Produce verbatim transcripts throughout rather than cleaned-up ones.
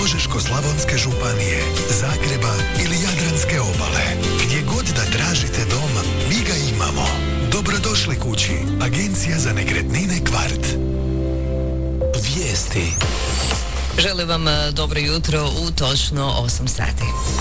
Požeško-slavonske županije, Zagreba ili Jadranske obale. Gdje god da tražite dom, mi ga imamo. Dobrodošli kući. Agencija za nekretnine Kvart. Vijesti. Želim vam dobro jutro u točno osam sati.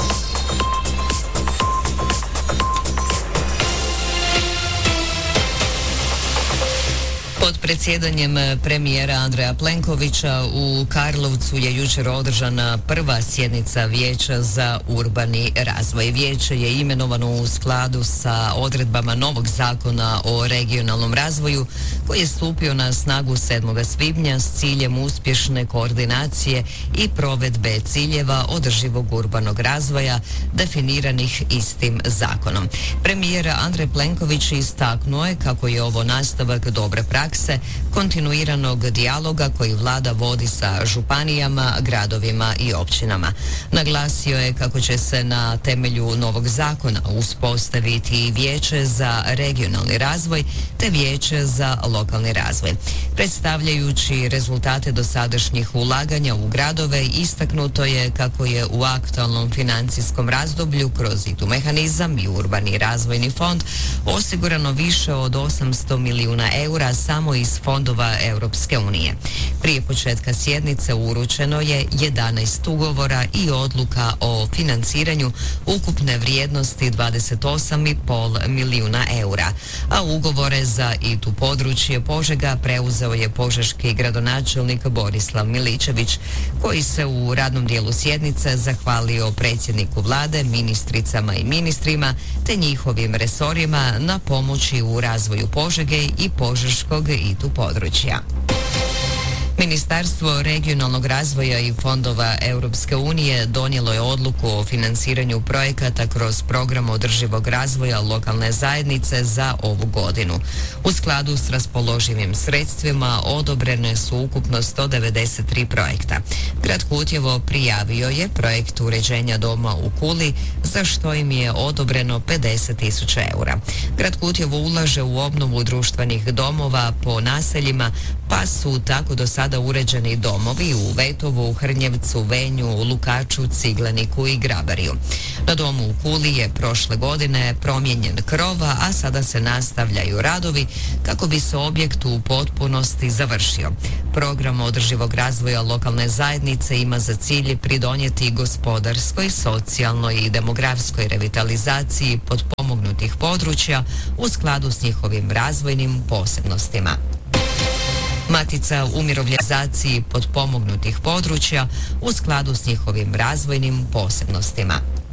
Pod predsjedanjem premijera Andreja Plenkovića u Karlovcu je jučer održana prva sjednica Vijeća za urbani razvoj. Vijeće je imenovano u skladu sa odredbama novog zakona o regionalnom razvoju koji je stupio na snagu sedmog svibnja s ciljem uspješne koordinacije i provedbe ciljeva održivog urbanog razvoja definiranih istim zakonom. Premijer Andrej Plenković istaknuo je kako je ovo nastavak dobre prakse kontinuiranog dijaloga koji vlada vodi sa županijama, gradovima i općinama. Naglasio je kako će se na temelju novog zakona uspostaviti Vijeće za regionalni razvoj te Vijeće za lokalni razvoj. Predstavljajući rezultate dosadašnjih ulaganja u gradove, istaknuto je kako je u aktualnom financijskom razdoblju kroz I T U mehanizam i Urbani razvojni fond osigurano više od osamsto milijuna eura samo iz fondova Europske unije. Prije početka sjednice uručeno je jedanaest ugovora i odluka o financiranju ukupne vrijednosti dvadeset osam i pol milijuna eura, a ugovore za I T U područje Požega preuzeo je požeški gradonačelnik Borislav Miličević, koji se u radnom dijelu sjednice zahvalio predsjedniku vlade, ministricama i ministrima te njihovim resorima na pomoći u razvoju Požege i požeškog I T U područja. Ministarstvo regionalnog razvoja i fondova Europske unije donijelo je odluku o financiranju projekata kroz program održivog razvoja lokalne zajednice za ovu godinu. U skladu s raspoloživim sredstvima odobrene su ukupno sto devedeset tri projekta. Grad Kutjevo prijavio je projekt uređenja doma u Kuli, za što im je odobreno pedeset tisuća eura. Grad Kutjevo ulaže u obnovu društvenih domova po naseljima, pa su tako do sada uređeni domovi u Vetovu, Hrnjevcu, Venju, Lukaču, Cigleniku i Grabariju. Na domu u Kuli je prošle godine promijenjen krov, a sada se nastavljaju radovi kako bi se objekt u potpunosti završio. Program održivog razvoja lokalne zajednice ima za cilj pridonijeti gospodarskoj, socijalnoj i demografskoj revitalizaciji potpomognutih područja u skladu s njihovim razvojnim posebnostima. Matica umirovljenizaciji potpomognutih područja u skladu s njihovim razvojnim posebnostima.